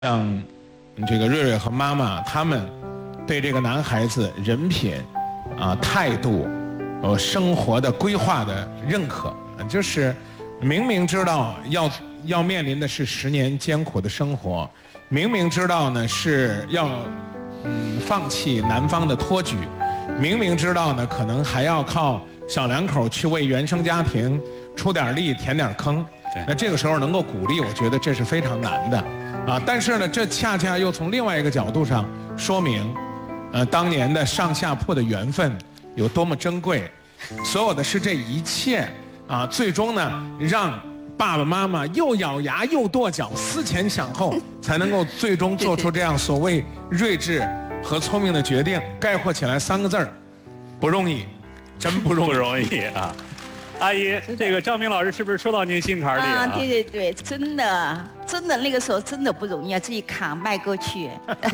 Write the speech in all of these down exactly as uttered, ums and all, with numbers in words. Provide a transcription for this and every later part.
像这个瑞瑞和妈妈他们对这个男孩子人品啊、态度、呃生活的规划的认可，就是明明知道要要面临的是十年艰苦的生活，明明知道呢是要嗯放弃男方的托举，明明知道呢可能还要靠小两口去为原生家庭出点力填点坑，那这个时候能够鼓励，我觉得这是非常难的。啊，但是呢，这恰恰又从另外一个角度上说明，呃，当年的上下铺的缘分有多么珍贵。所有的是这一切啊，最终呢，让爸爸妈妈又咬牙又跺脚，思前想后，才能够最终做出这样所谓睿智和聪明的决定。概括起来三个字儿：不容易，真不容易， 不容易啊！阿姨，这个张明老师是不是说到您心坎里啊？对对对，真的，真的那个时候真的不容易啊，自己扛迈过去。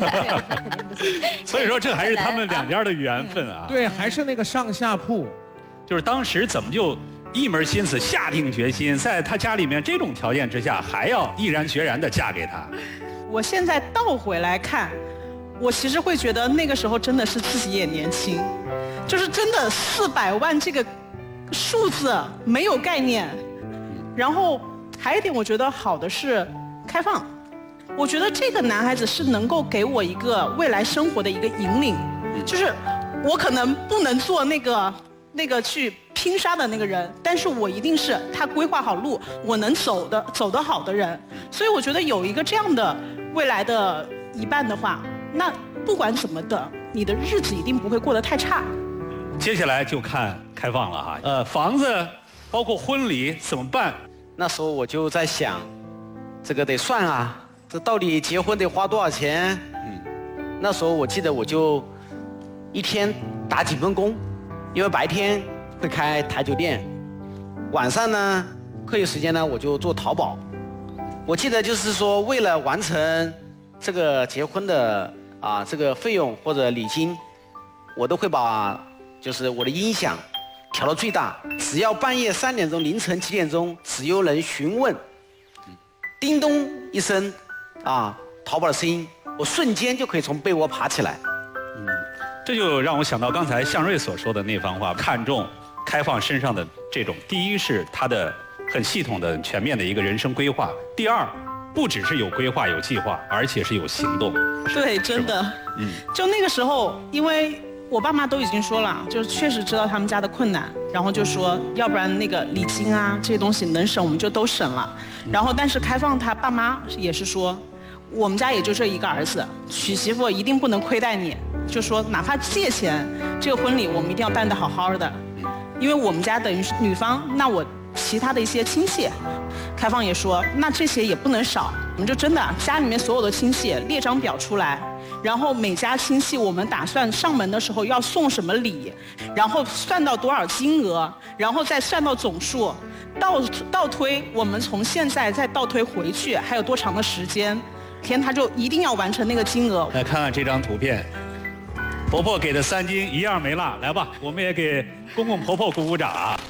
所以说，这还是他们两家的缘分啊。 对，还是那个上下铺， 就是当时怎么就一门心思下定决心，在他家里面这种条件之下，还要毅然决然地嫁给他。 我现在倒回来看，我其实会觉得那个时候真的是自己也年轻，就是真的四百万这个数字没有概念。然后还有一点我觉得好的是开放，我觉得这个男孩子是能够给我一个未来生活的一个引领，就是我可能不能做那个那个去拼杀的那个人，但是我一定是他规划好路，我能走的走得好的人。所以我觉得有一个这样的未来的一半的话，那不管怎么的，你的日子一定不会过得太差。 接下来就看开放了哈，呃，房子包括婚礼怎么办？ 那时候我就在想，这个得算啊，这到底结婚得花多少钱？嗯，那时候我记得我就一天打几份工，因为白天会开台酒店，晚上呢课余时间呢我就做淘宝。我记得就是说，为了完成这个结婚的啊这个费用或者礼金，我都会把就是我的音响调到最大，只要半夜三点钟、凌晨几点钟，只有人询问，叮咚一声，啊，淘宝的声音，我瞬间就可以从被窝爬起来。 嗯，这就让我想到刚才向瑞所说的那番话，看重开放身上的这种，第一是他的很系统的、全面的一个人生规划；第二，不只是有规划、有计划，而且是有行动。 对，真的，嗯，就那个时候，因为我爸妈都已经说了，就是确实知道他们家的困难，然后就说，要不然那个礼金啊这些东西能省我们就都省了。然后但是开放他爸妈也是说，我们家也就这一个儿子，娶媳妇一定不能亏待你，就说哪怕借钱，这个婚礼我们一定要办得好好的，因为我们家等于是女方，那我其他的一些亲戚，开放也说，那这些也不能少，我们就真的家里面所有的亲戚列张表出来。然后每家亲戚我们打算上门的时候要送什么礼，然后算到多少金额，然后再算到总数，倒倒推我们从现在再倒推回去还有多长的时间，天他就一定要完成那个金额。 来看看这张图片，婆婆给的三金一样没落，来吧，我们也给公公婆婆鼓鼓掌啊。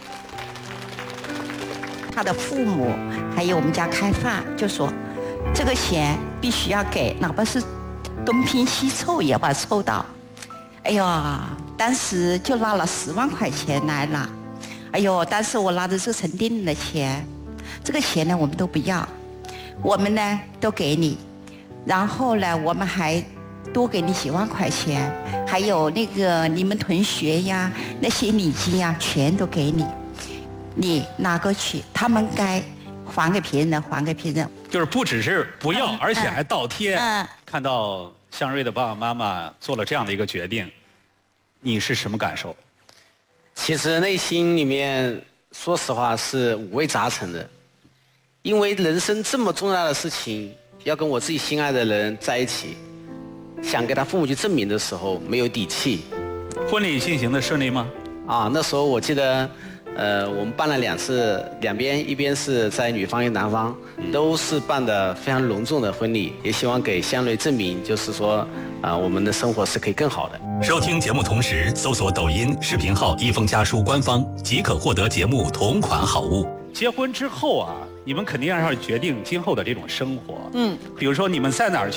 他的父母还有我们家开饭就说，这个钱必须要给，哪怕是东拼西凑也要把它凑到。哎呦，当时就拿了十万块钱来了。哎呦，当时我拿着这陈定的钱，这个钱呢我们都不要，我们呢都给你，然后呢我们还多给你几万块钱，还有那个你们同学呀那些礼金呀全都给你，你拿过去，他们该还给别人的还给别人。 就是不只是不要， 嗯、 而且还倒贴。 嗯， 看到向瑞的爸爸妈妈做了这样的一个决定，你是什么感受？ 其实内心里面，说实话是五味杂陈的，因为人生这么重大的事情，要跟我自己心爱的人在一起，想给他父母去证明的时候，没有底气。 婚礼进行的顺利吗？ 啊，那时候我记得。呃，我们办了两次，两边一边是在女方，一男方，都是办的非常隆重的婚礼，也希望给向瑞证明，就是说，啊、呃，我们的生活是可以更好的。 收听节目同时，搜索抖音视频号“一封家书”官方，即可获得节目同款好物。 结婚之后啊，你们肯定要决定今后的这种生活。 嗯， 比如说你们在哪儿